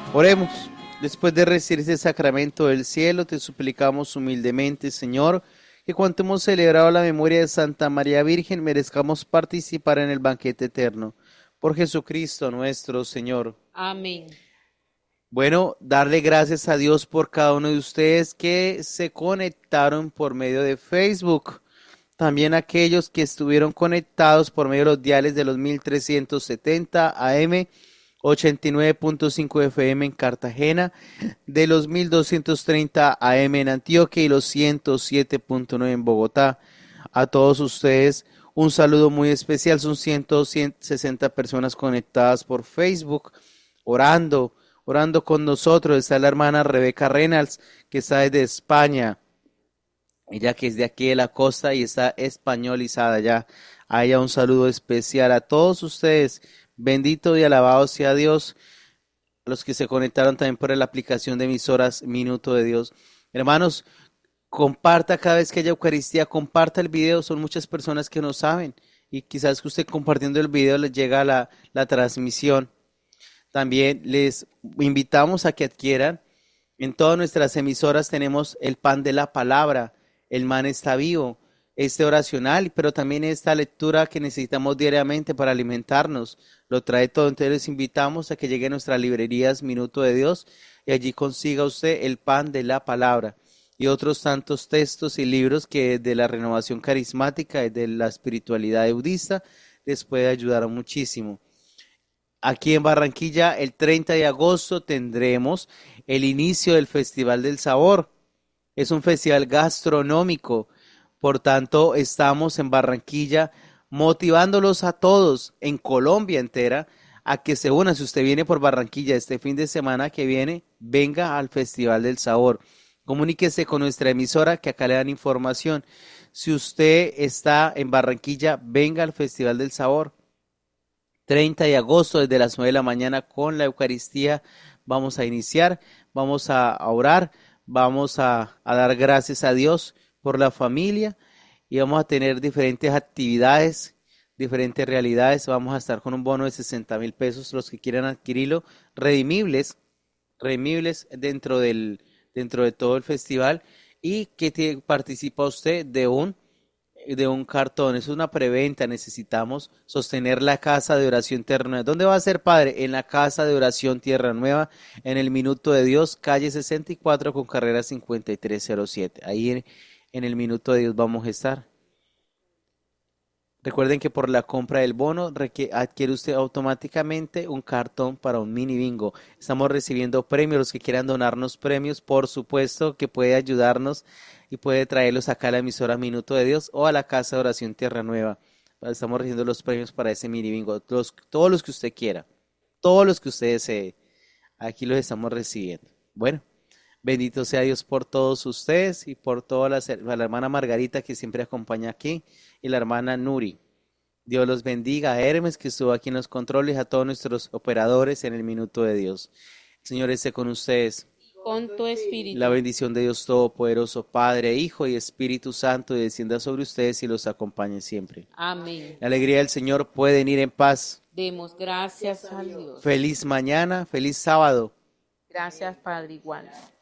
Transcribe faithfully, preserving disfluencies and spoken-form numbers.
Oremos. Después de recibir este sacramento del cielo, te suplicamos humildemente, Señor, que cuanto hemos celebrado la memoria de Santa María Virgen, merezcamos participar en el banquete eterno. Por Jesucristo nuestro Señor. Amén. Bueno, darle gracias a Dios por cada uno de ustedes que se conectaron por medio de Facebook. También aquellos que estuvieron conectados por medio de los diales de los mil trescientos setenta A M, ochenta y nueve punto cinco F M en Cartagena, de los mil doscientos treinta A M en Antioquia y los ciento siete punto nueve en Bogotá. A todos ustedes un saludo muy especial. Son ciento sesenta personas conectadas por Facebook, orando, orando con nosotros. Está la hermana Rebeca Reynolds, que está desde España. Ella que es de aquí de la costa y está españolizada ya. A ella un saludo especial. A todos ustedes, bendito y alabado sea Dios. A los que se conectaron también por la aplicación de emisoras Minuto de Dios. Hermanos, comparta cada vez que haya Eucaristía, comparta el video. Son muchas personas que no saben. Y quizás que usted compartiendo el video les llega la, la transmisión. También les invitamos a que adquieran. En todas nuestras emisoras tenemos el pan de la palabra. El man está vivo, este oracional, pero también esta lectura que necesitamos diariamente para alimentarnos. Lo trae todo. Entonces les invitamos a que lleguen a nuestras librerías Minuto de Dios y allí consiga usted el pan de la palabra y otros tantos textos y libros que de la renovación carismática y de la espiritualidad budista les puede ayudar muchísimo. Aquí en Barranquilla, el treinta de agosto tendremos el inicio del Festival del Sabor. Es un festival gastronómico, por tanto estamos en Barranquilla motivándolos a todos en Colombia entera a que se unan. Si usted viene por Barranquilla este fin de semana que viene, venga al Festival del Sabor. Comuníquese con nuestra emisora que acá le dan información. Si usted está en Barranquilla, venga al Festival del Sabor. treinta de agosto desde las nueve de la mañana con la Eucaristía vamos a iniciar, vamos a orar. Vamos a, a dar gracias a Dios por la familia y vamos a tener diferentes actividades, diferentes realidades. Vamos a estar con un bono de sesenta mil pesos, los que quieran adquirirlo, redimibles, redimibles dentro del, dentro de todo el festival y que te, participa usted de un de un cartón. Es una preventa. Necesitamos sostener la casa de oración Tierra Nueva. ¿Dónde va a ser, padre? En la casa de oración Tierra Nueva, en el Minuto de Dios, calle sesenta y cuatro con carrera cincuenta y tres cero siete. Ahí en, en el Minuto de Dios vamos a estar. Recuerden que por la compra del bono adquiere usted automáticamente un cartón para un mini bingo. Estamos recibiendo premios. Los que quieran donarnos premios, por supuesto que puede ayudarnos y puede traerlos acá a la emisora Minuto de Dios o a la Casa de Oración Tierra Nueva. Estamos recibiendo los premios para ese mini bingo. Los, todos los que usted quiera, todos los que usted desee, aquí los estamos recibiendo. Bueno, bendito sea Dios por todos ustedes y por toda la, la hermana Margarita que siempre acompaña aquí y la hermana Nuri. Dios los bendiga. A Hermes que estuvo aquí en los controles, a todos nuestros operadores en el Minuto de Dios. El Señor esté con ustedes. Con tu espíritu. La bendición de Dios Todopoderoso, Padre, Hijo y Espíritu Santo, descienda sobre ustedes y los acompañe siempre. Amén. La alegría del Señor. Pueden ir en paz. Demos gracias a Dios. Feliz mañana, feliz sábado. Gracias, Padre, igual.